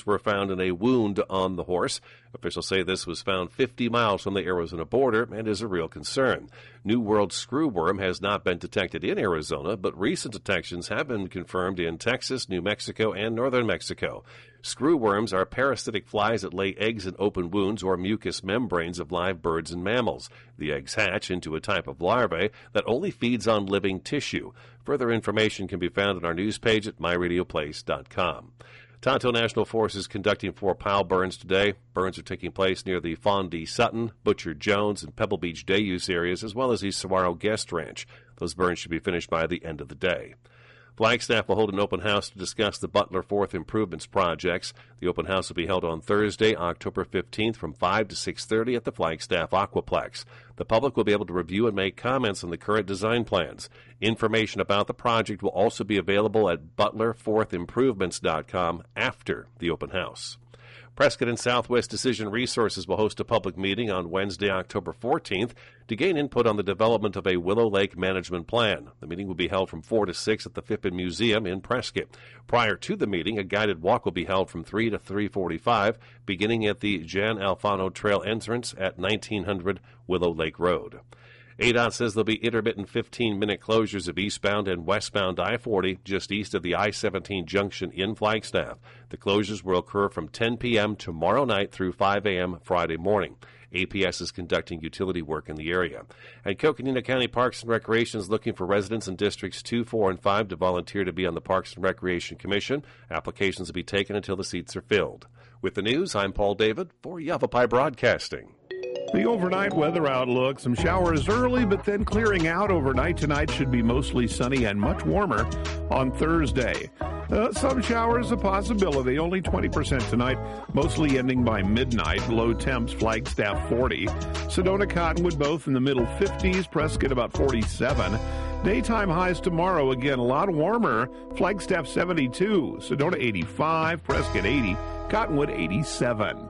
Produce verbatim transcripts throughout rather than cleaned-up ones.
screws were found in a wound on the horse. Officials say this was found fifty miles from the Arizona border and is a real concern. New World screwworm has not been detected in Arizona, but recent detections have been confirmed in Texas, New Mexico, and northern Mexico. Screwworms are parasitic flies that lay eggs in open wounds or mucous membranes of live birds and mammals. The eggs hatch into a type of larvae that only feeds on living tissue. Further information can be found on our news page at my radio place dot com. Tonto National Forest is conducting four pile burns today. Burns are taking place near the Fondie Sutton, Butcher Jones, and Pebble Beach Day Use areas, as well as the Saguaro Guest Ranch. Those burns should be finished by the end of the day. Flagstaff will hold an open house to discuss the Butler Fourth Improvements projects. The open house will be held on Thursday, October fifteenth from five to six thirty at the Flagstaff Aquaplex. The public will be able to review and make comments on the current design plans. Information about the project will also be available at butler fourth improvements dot com after the open house. Prescott and Southwest Decision Resources will host a public meeting on Wednesday, October fourteenth, to gain input on the development of a Willow Lake management plan. The meeting will be held from four to six at the Phippen Museum in Prescott. Prior to the meeting, a guided walk will be held from three to three forty-five, beginning at the Jan Alfano Trail entrance at nineteen hundred Willow Lake Road. A D O T says there'll be intermittent fifteen-minute closures of eastbound and westbound I forty just east of the I seventeen junction in Flagstaff. The closures will occur from ten p.m. tomorrow night through five a.m. Friday morning. A P S is conducting utility work in the area. And Coconino County Parks and Recreation is looking for residents in Districts two, four, and five to volunteer to be on the Parks and Recreation Commission. Applications will be taken until the seats are filled. With the news, I'm Paul David for Yavapai Broadcasting. The overnight weather outlook, some showers early, but then clearing out overnight. Tonight should be mostly sunny and much warmer on Thursday. Uh, some showers a possibility, only twenty percent tonight, mostly ending by midnight. Low temps, Flagstaff forty. Sedona, Cottonwood, both in the middle fifties. Prescott about forty-seven. Daytime highs tomorrow, again, a lot warmer. Flagstaff seventy-two. Sedona eighty-five. Prescott eighty. Cottonwood eighty-seven.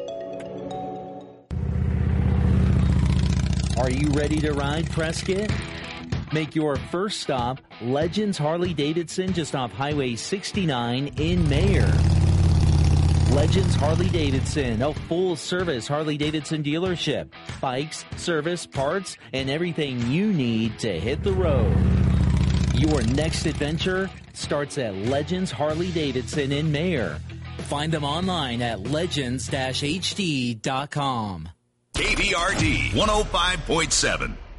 Are you ready to ride, Prescott? Make your first stop Legends Harley-Davidson just off Highway sixty-nine in Mayer. Legends Harley-Davidson, a full-service Harley-Davidson dealership. Bikes, service, parts, and everything you need to hit the road. Your next adventure starts at Legends Harley-Davidson in Mayer. Find them online at legends dash h d dot com. K B R D one oh five point seven.